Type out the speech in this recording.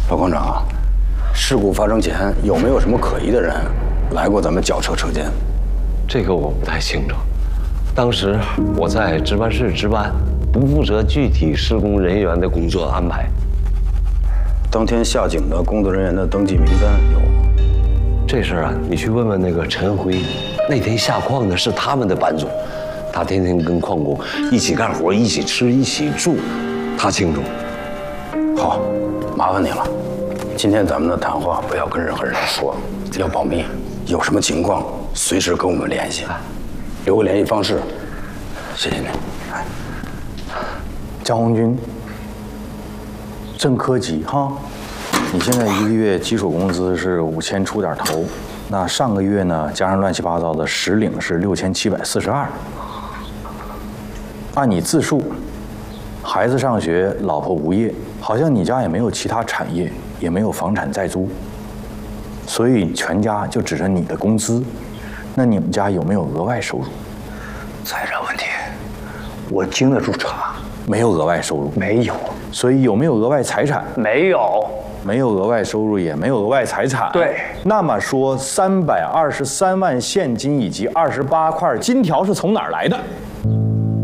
老矿长，事故发生前有没有什么可疑的人来过咱们轿车车间？ 这个我不太清楚。当时我在值班室值班，不负责具体施工人员的工作安排。 当天下井的工作人员的登记名单有吗？ 这事儿啊，你去问问那个陈辉，那天下矿的是他们的班组，他天天跟矿工一起干活，一起吃，一起住，他清楚。 好，麻烦你了。今天咱们的谈话不要跟任何人说，要保密。有什么情况随时跟我们联系，留个联系方式。谢谢你。 江红军，正科级哈，你现在一个月基础工资是5000出点头，那上个月呢加上乱七八糟的实领是6742。按你自述，孩子上学，老婆无业，好像你家也没有其他产业，也没有房产在租，所以全家就指着你的工资。那你们家有没有额外收入？ 财产问题，我经得住查。 没有额外收入， 没有。 所以有没有额外财产？ 没有。 没有额外收入，也没有额外财产。 对。 那么说，323万现金以及28块金条是从哪儿来的？